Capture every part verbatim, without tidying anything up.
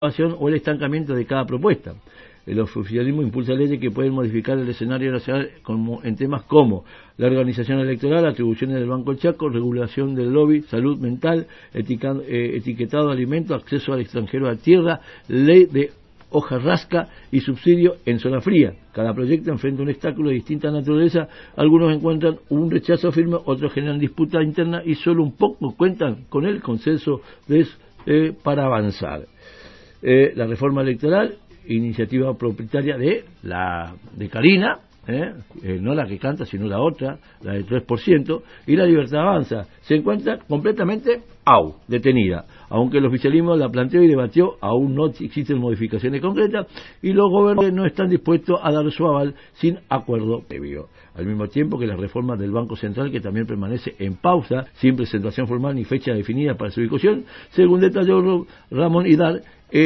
o el estancamiento de cada propuesta. El oficialismo impulsa leyes que pueden modificar el escenario nacional como, en temas como la organización electoral, atribuciones del Banco del Chaco, regulación del lobby, salud mental, etica, eh, etiquetado de alimentos, acceso al extranjero a tierra, ley de hojarasca y subsidio en zona fría. Cada proyecto enfrenta un obstáculo de distinta naturaleza. Algunos encuentran un rechazo firme, otros generan disputa interna y solo un poco cuentan con el consenso de, eh, para avanzar. Eh, la reforma electoral, iniciativa propietaria de la de Karina, ¿eh? Eh, no la que canta sino la otra, la del tres por ciento, y la Libertad Avanza, se encuentra completamente au, detenida, aunque el oficialismo la planteó y debatió, aún no existen modificaciones concretas y los gobernantes no están dispuestos a dar su aval sin acuerdo previo. Al mismo tiempo que la reforma del Banco Central, que también permanece en pausa, sin presentación formal ni fecha definida para su discusión, según detalló Ramón Hidal,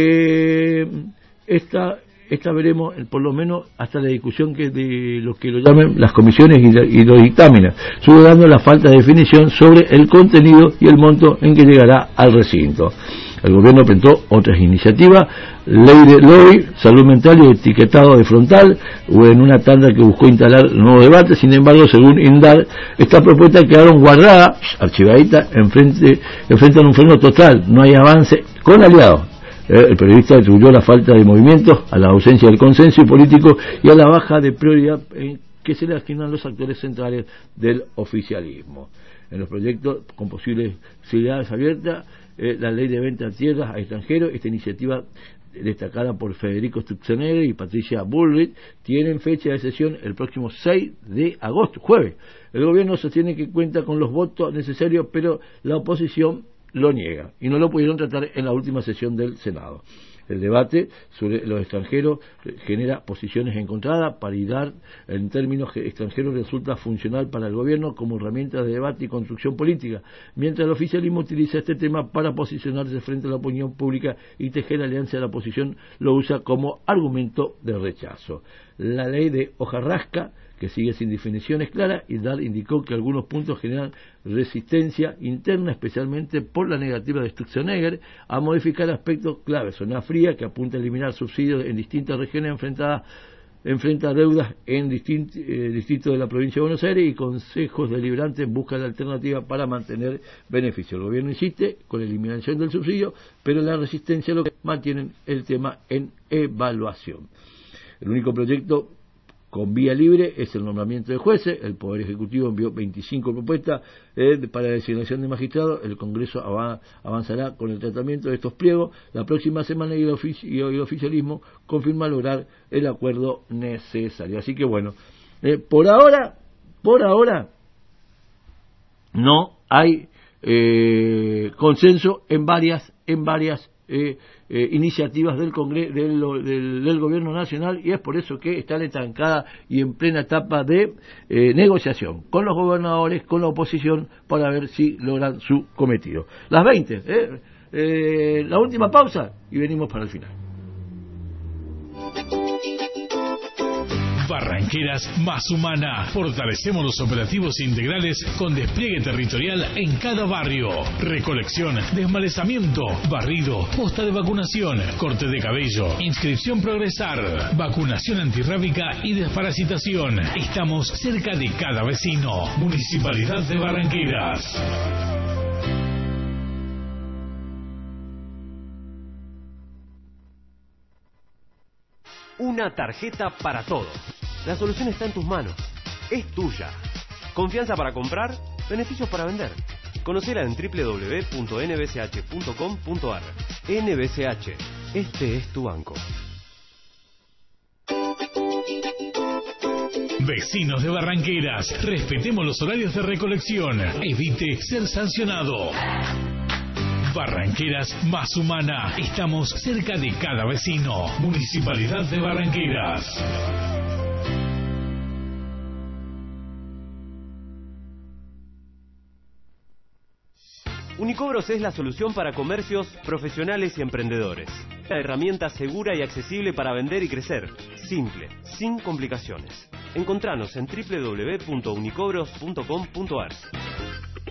eh, esta esta veremos por lo menos hasta la discusión que de lo que lo llaman las comisiones y, la, y los dictámenes, sumando la falta de definición sobre el contenido y el monto en que llegará al recinto. El gobierno presentó otras iniciativas, ley de lobby, salud mental y etiquetado de frontal, en una tanda que buscó instalar nuevo debate. Sin embargo, según Indar, estas propuestas quedaron guardadas, archivaditas, enfrente, enfrentan un freno total, no hay avance con aliados. El periodista atribuyó la falta de movimientos a la ausencia del consenso político y a la baja de prioridad en que se le asignan los actores centrales del oficialismo. En los proyectos con posibles posibilidades abiertas, eh, la ley de venta de tierras a extranjeros, esta iniciativa destacada por Federico Sturzenegger y Patricia Bullrich, tienen fecha de sesión el próximo seis de agosto, jueves. El gobierno sostiene que cuenta con los votos necesarios, pero la oposición lo niega y no lo pudieron tratar en la última sesión del Senado. El debate sobre los extranjeros genera posiciones encontradas. Paridad en términos extranjeros resulta funcional para el gobierno como herramienta de debate y construcción política, mientras el oficialismo utiliza este tema para posicionarse frente a la opinión pública y tejer alianza de la oposición lo usa como argumento de rechazo. La ley de hojarasca, que sigue sin definiciones claras, y Dal indicó que algunos puntos generan resistencia interna, especialmente por la negativa de Sturzenegger a modificar aspectos claves. Zona fría, que apunta a eliminar subsidios en distintas regiones enfrentadas enfrenta deudas en distintos eh, distritos de la provincia de Buenos Aires y consejos deliberantes buscan la alternativa para mantener beneficios. El gobierno insiste con la eliminación del subsidio, pero la resistencia lo que mantienen el tema en evaluación. El único proyecto con vía libre es el nombramiento de jueces. El Poder Ejecutivo envió veinticinco propuestas eh, para la designación de magistrados. El Congreso av- avanzará con el tratamiento de estos pliegos la próxima semana y el, ofici- y el oficialismo confirma lograr el acuerdo necesario. Así que bueno, eh, por ahora, por ahora no hay eh, consenso en varias, en varias eh, Eh, iniciativas del, Congreso, del, del, del Gobierno Nacional, y es por eso que está estancada y en plena etapa de eh, negociación con los gobernadores, con la oposición, para ver si logran su cometido. Las veinte, eh, eh, la última pausa y venimos para el final. Barranqueras más humana. Fortalecemos los operativos integrales con despliegue territorial en cada barrio. Recolección, desmalezamiento, barrido, posta de vacunación, corte de cabello, inscripción progresar, vacunación antirrábica y desparasitación. Estamos cerca de cada vecino. Municipalidad de Barranqueras. Una tarjeta para todo. La solución está en tus manos. Es tuya. Confianza para comprar, beneficios para vender. Conocela en doble u doble u doble u punto n b c h punto com punto a r. N B C H. Este es tu banco. Vecinos de Barranqueras, respetemos los horarios de recolección. Evite ser sancionado. Barranqueras más humana. Estamos cerca de cada vecino. Municipalidad de Barranqueras. Unicobros es la solución para comercios, profesionales y emprendedores. Una herramienta segura y accesible para vender y crecer. Simple, sin complicaciones. Encontranos en doble u doble u doble u punto unicobros punto com punto a r.